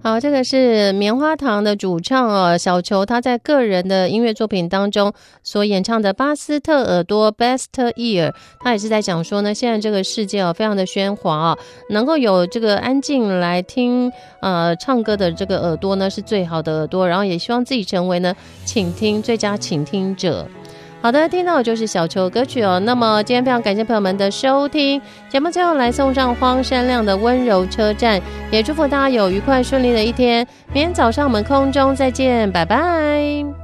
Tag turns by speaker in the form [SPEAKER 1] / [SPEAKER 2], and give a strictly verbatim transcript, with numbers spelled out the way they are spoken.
[SPEAKER 1] 好，这个是棉花糖的主唱哦，小球他在个人的音乐作品当中所演唱的巴斯特耳朵 Best Ear， 他也是在讲说呢，现在这个世界哦非常的喧哗哦，能够有这个安静来听呃唱歌的这个耳朵呢是最好的耳朵，然后也希望自己成为呢倾听最佳倾听者。好的，听到的就是小球歌曲哦。那么今天非常感谢朋友们的收听，节目最后来送上荒山亮的温柔车站，也祝福大家有愉快顺利的一天。明天早上我们空中再见，拜拜。